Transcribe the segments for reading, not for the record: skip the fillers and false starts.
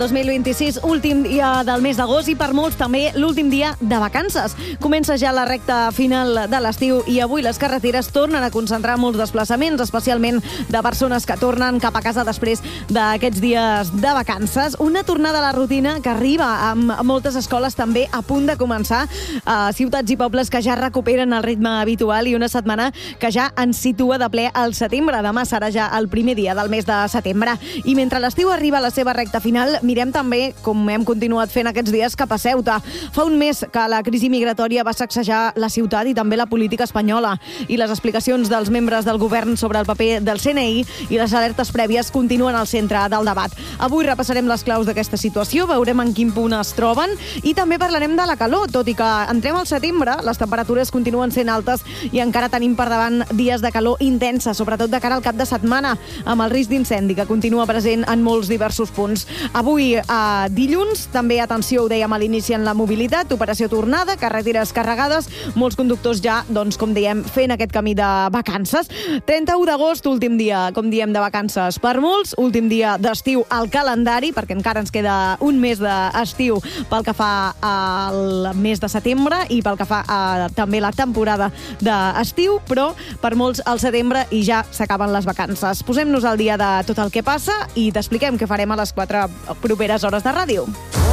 2026, últim dia del mes d'agost i per molts també l'últim dia de vacances. Comença ja la recta final de l'estiu i avui les carreteres tornen a concentrar molts desplaçaments, especialment de persones que tornen cap a casa després d'aquests dies de vacances. Una tornada a la rutina que arriba amb moltes escoles també a punt de començar, ciutats i pobles que ja recuperen el ritme habitual i una setmana que ja ens situa de ple al setembre. Demà serà ja el primer dia del mes de setembre. I mentre l'estiu arriba a la seva recta final, mirem també, com hem continuat fent aquests dies, cap a Ceuta. Fa un mes que la crisi migratòria va sacsejar la ciutat i també la política espanyola. I les explicacions dels membres del govern sobre el paper del CNI i les alertes prèvies continuen al centre del debat. Avui repassarem les claus d'aquesta situació, veurem en quin punt es troben i també parlarem de la calor. Tot i que entrem al setembre, les temperatures continuen sent altes i encara tenim per davant dies de calor intensa, sobretot de cara al cap de setmana, amb el risc d'incendi que continua present en molts diversos punts. Avui, dilluns, també atenció, ho dèiem a l'inici en la mobilitat, operació tornada, carreteres carregades, molts conductors ja, doncs, com dèiem, fent aquest camí de vacances. 31 d'agost, últim dia, com diem, de vacances per molts, últim dia d'estiu al calendari, perquè encara ens queda un mes d'estiu pel que fa al mes de setembre i pel que fa a també la temporada d'estiu, però per molts al setembre i ja s'acaben les vacances. Posem-nos al dia de tot el que passa i t'expliquem què farem a les 4 properes hores de ràdio.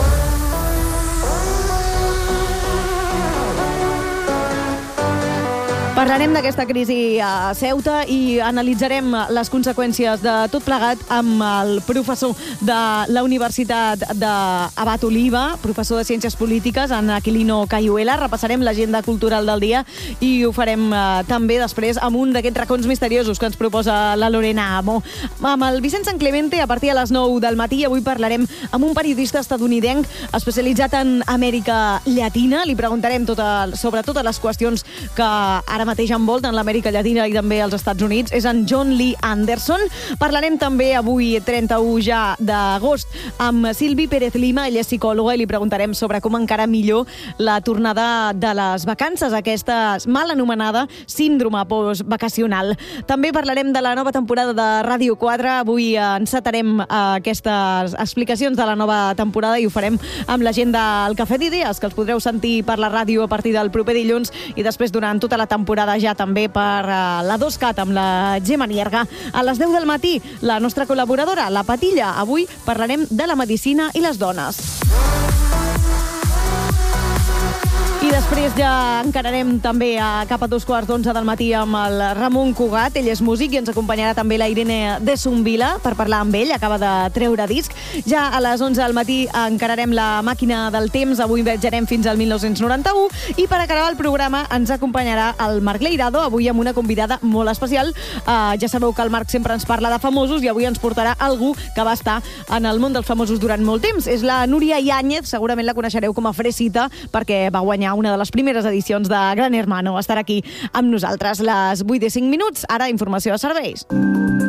Parlarem d'aquesta crisi a Ceuta i analitzarem les conseqüències de tot plegat amb el professor de la Universitat d'Abat Oliba, professor de Ciències Polítiques, en Aquilino Cayuela. Repassarem l'agenda cultural del dia i ho farem també després amb un d'aquests racons misteriosos que ens proposa la Lorena Amo. Amb el Vicent San Clemente, a partir de les 9 del matí, avui parlarem amb un periodista estatunidenc especialitzat en Amèrica Llatina. Li preguntarem sobre totes les qüestions que ara mateix envolten l'Amèrica Llatina i també als Estats Units. És en John Lee Anderson. Parlarem també avui, 31 ja d'agost, amb Silvi Pérez Lima. Ella és psicòloga i li preguntarem sobre com encara millor la tornada de les vacances, aquesta mal anomenada síndrome postvacacional. També parlarem de la nova temporada de Ràdio 4. Avui encetarem aquestes explicacions de la nova temporada i ho farem amb la gent del Cafè d'Idees, que els podreu sentir per la ràdio a partir del proper dilluns i després durant tota la temporada ja també per la 2CAT amb la Gemma Nierga. A les 10 del matí, la nostra col·laboradora, la Patilla. Avui parlarem de la medicina i les dones. I després ja encararem també cap a 2:15 del matí amb el Ramon Cugat. Ell és músic i ens acompanyarà també la Irene de Zumbila per parlar amb ell. Acaba de treure disc. Ja a les 11 del matí encararem la màquina del temps. Avui viatjarem fins al 1991 i per acabar el programa ens acompanyarà el Marc Leirado, avui amb una convidada molt especial. Ja sabeu que el Marc sempre ens parla de famosos i avui ens portarà algú que va estar en el món dels famosos durant molt temps. És la Núria Yáñez, segurament la coneixereu com a Fresita perquè va guanyar una de les primeres edicions de Gran Hermano. Estarà aquí amb nosaltres les 8:05. Ara, informació de serveis.